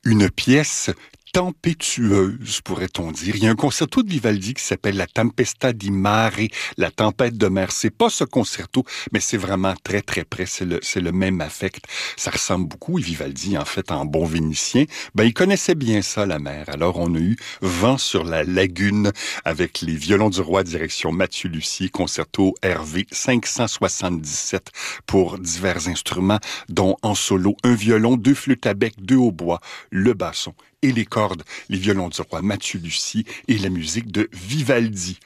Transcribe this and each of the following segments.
Une pièce tempétueuse, pourrait-on dire. Il y a un concerto de Vivaldi qui s'appelle La Tempesta di Mare, la tempête de mer. C'est pas ce concerto, mais c'est vraiment très, très près. C'est le même affect. Ça ressemble beaucoup. Et Vivaldi, en fait, en bon vénitien, il connaissait bien ça, la mer. Alors, on a eu Vent sur la lagune avec les violons du roi, direction Mathieu Lussier, concerto RV 577 pour divers instruments, dont en solo, un violon, 2 flûtes à bec, 2 hautbois, le basson et les cordes, les violons du roi Mathieu Lussier et la musique de Vivaldi.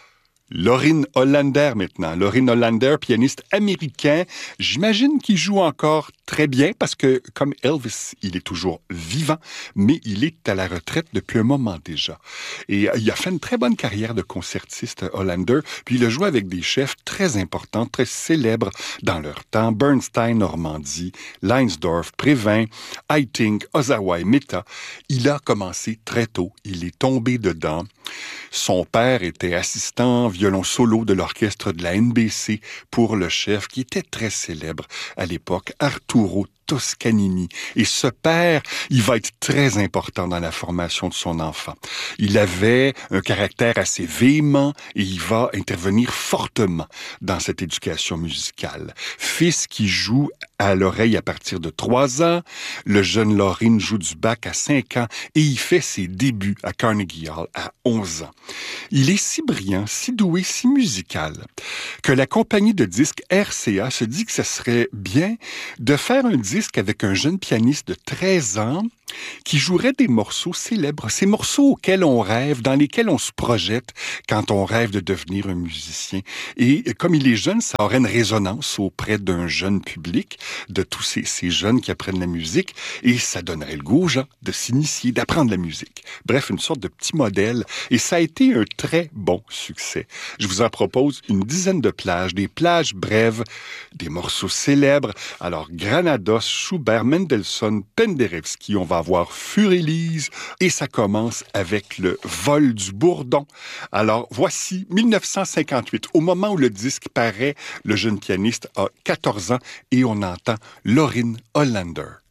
Lorin Hollander maintenant. Lorin Hollander, pianiste américain. J'imagine qu'il joue encore très bien parce que, comme Elvis, il est toujours vivant, mais il est à la retraite depuis un moment déjà. Et il a fait une très bonne carrière de concertiste, Hollander, puis il a joué avec des chefs très importants, très célèbres dans leur temps. Bernstein, Normandie, Leinsdorf, Prévin, Haitink, Ozawa et Mehta. Il a commencé très tôt. Il est tombé dedans. Son père était assistant violon solo de l'orchestre de la NBC pour le chef qui était très célèbre à l'époque, Arturo Toscanini. Et ce père, il va être très important dans la formation de son enfant. Il avait un caractère assez véhément et il va intervenir fortement dans cette éducation musicale. Fils qui joue à l'oreille à partir de 3 ans, le jeune Lorin joue du bac à 5 ans et il fait ses débuts à Carnegie Hall à 11 ans. Il est si brillant, si doué, si musical que la compagnie de disques RCA se dit que ce serait bien de faire un disque avec un jeune pianiste de 13 ans qui jouerait des morceaux célèbres, ces morceaux auxquels on rêve, dans lesquels on se projette quand on rêve de devenir un musicien. Et comme il est jeune, ça aurait une résonance auprès d'un jeune public, de tous ces jeunes qui apprennent la musique, et ça donnerait le goût aux gens de s'initier, d'apprendre la musique. Bref, une sorte de petit modèle, et ça a été un très bon succès. Je vous en propose une dizaine de plages, des plages brèves, des morceaux célèbres. Alors, Granados, Schubert, Mendelssohn, Penderecki, on va voir Furélise, et ça commence avec le vol du bourdon. Alors, voici 1958. Au moment où le disque paraît, le jeune pianiste a 14 ans et on entend Lorin Hollander.